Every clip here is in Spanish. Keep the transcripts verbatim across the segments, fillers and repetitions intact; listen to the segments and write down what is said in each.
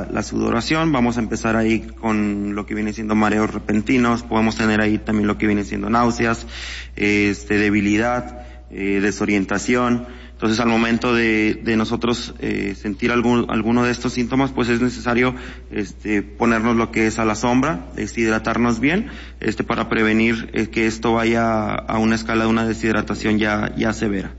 la, la sudoración. Vamos a empezar ahí con lo que viene siendo mareos repentinos, podemos tener ahí también lo que viene siendo náuseas, este, debilidad, eh, desorientación. Entonces, al momento de, de nosotros eh, sentir algún, alguno de estos síntomas, pues es necesario este, ponernos lo que es a la sombra, deshidratarnos bien, este, para prevenir eh, que esto vaya a una escala de una deshidratación ya, ya severa.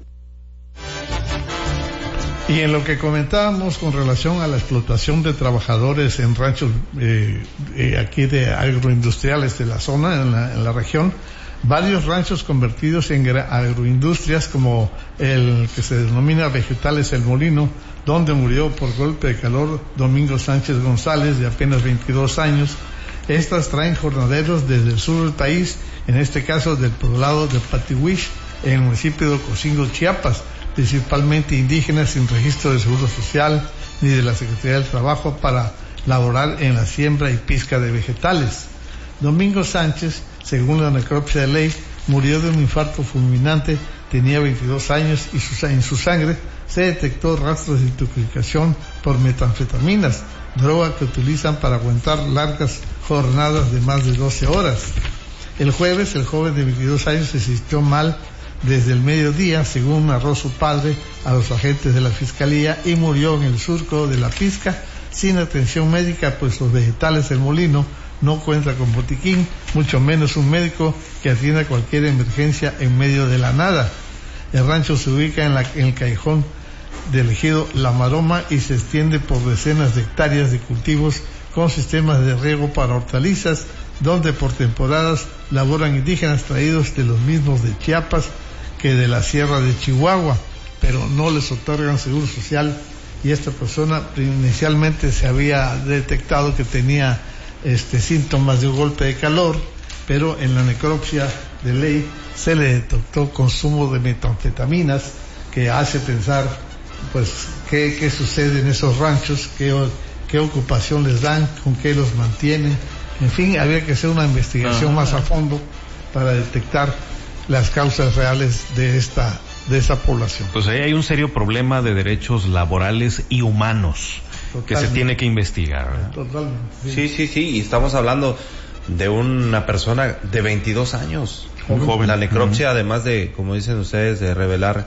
Y en lo que comentábamos con relación a la explotación de trabajadores en ranchos eh, eh, aquí de agroindustriales de la zona, en la, en la región, varios ranchos convertidos en agroindustrias, como el que se denomina Vegetales El Molino, donde murió por golpe de calor Domingo Sánchez González, de apenas veintidós años. Estas traen jornaleros desde el sur del país, en este caso del poblado de Patihuix, en el municipio de Ocosingo, Chiapas, principalmente indígenas sin registro de seguro social ni de la Secretaría del Trabajo, para laborar en la siembra y pizca de vegetales. Domingo Sánchez, según la necropsia de ley, murió de un infarto fulminante, tenía veintidós años y su, en su sangre se detectó rastros de intoxicación por metanfetaminas, droga que utilizan para aguantar largas jornadas de más de doce horas. El jueves, el joven de veintidós años se sintió mal desde el mediodía, según narró su padre a los agentes de la Fiscalía, y murió en el surco de la pizca sin atención médica, pues los Vegetales El Molino no cuenta con botiquín, mucho menos un médico que atienda cualquier emergencia en medio de la nada. El rancho se ubica en, la, en el callejón del ejido La Maroma y se extiende por decenas de hectáreas de cultivos con sistemas de riego para hortalizas, donde por temporadas laboran indígenas traídos de los mismos de Chiapas que de la sierra de Chihuahua, pero no les otorgan seguro social, y esta persona inicialmente se había detectado que tenía este síntomas de un golpe de calor, pero en la necropsia de ley se le detectó consumo de metanfetaminas, que hace pensar pues qué, qué sucede en esos ranchos, qué, qué ocupación les dan, con qué los mantienen. En fin, había que hacer una investigación ah, más a fondo para detectar las causas reales de esta de esa población. Pues ahí hay un serio problema de derechos laborales y humanos. Totalmente. Que se tiene que investigar. Totalmente. Sí, sí, sí, y estamos hablando de una persona de veintidós años. Un joven. La necropsia, uh-huh. además de, como dicen ustedes, de revelar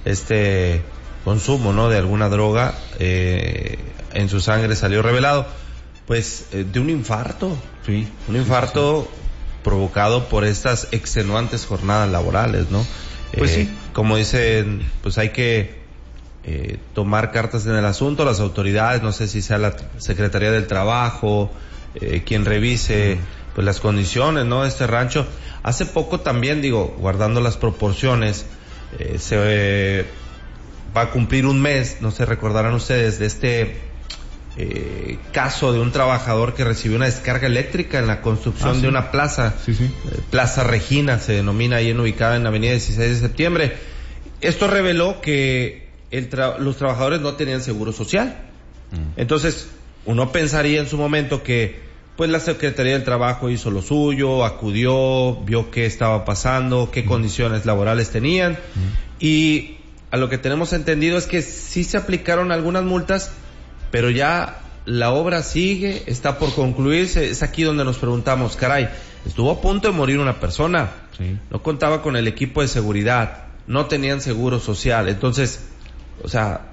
este consumo, ¿no?, de alguna droga, eh, en su sangre salió revelado, pues, eh, de un infarto. Sí. Un infarto sí, sí, sí. provocado por estas extenuantes jornadas laborales, ¿no? Pues eh, sí. Como dicen, pues hay que eh, tomar cartas en el asunto, las autoridades, no sé si sea la Secretaría del Trabajo, eh, quien revise pues las condiciones, ¿no?, de este rancho. Hace poco también, digo, guardando las proporciones, eh, se eh, va a cumplir un mes, no se recordarán ustedes, de este eh, caso de un trabajador que recibió una descarga eléctrica en la construcción ah, sí. de una plaza, sí, sí. Eh, Plaza Regina, se denomina, ahí en, ubicada en la avenida dieciséis de septiembre. Esto reveló que el tra- los trabajadores no tenían seguro social. Mm. Entonces, uno pensaría en su momento que pues la Secretaría del Trabajo hizo lo suyo, acudió, vio qué estaba pasando, qué mm. condiciones laborales tenían, mm. y a lo que tenemos entendido es que sí se aplicaron algunas multas, pero ya la obra sigue, está por concluirse. Es aquí donde nos preguntamos, caray, estuvo a punto de morir una persona, sí. no contaba con el equipo de seguridad, no tenían seguro social. Entonces, o sea,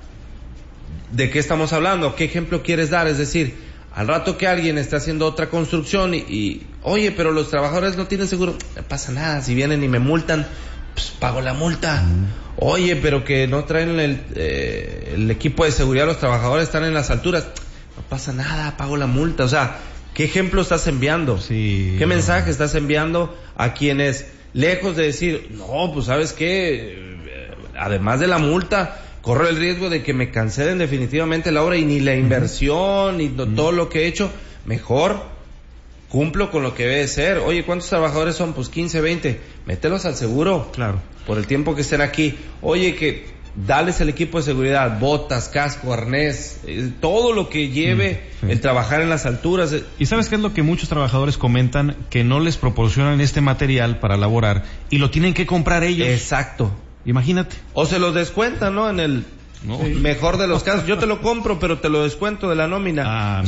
¿de qué estamos hablando? ¿Qué ejemplo quieres dar? Es decir, al rato que alguien está haciendo otra construcción y, y oye, pero los trabajadores no tienen seguro, no pasa nada, si vienen y me multan, pues pago la multa. Mm. Oye, pero que no traen el, eh, el equipo de seguridad, los trabajadores están en las alturas, no pasa nada, pago la multa. O sea, ¿qué ejemplo estás enviando? Sí, ¿Qué no. mensaje estás enviando a quienes, lejos de decir, no, pues sabes qué, además de la multa, corro el riesgo de que me cancelen definitivamente la obra y ni la inversión, uh-huh. ni uh-huh. todo lo que he hecho, mejor cumplo con lo que debe ser? Oye, ¿cuántos trabajadores son? Pues quince, veinte, mételos al seguro. Claro. Por el tiempo que estén aquí. Oye, que dales el equipo de seguridad, botas, casco, arnés, eh, todo lo que lleve mm, sí. el trabajar en las alturas. ¿Y sabes qué es lo que muchos trabajadores comentan? Que no les proporcionan este material para laborar y lo tienen que comprar ellos. Exacto. Imagínate. O se los descuentan, ¿no? En el no. mejor de los casos. Yo te lo compro, pero te lo descuento de la nómina. Ah,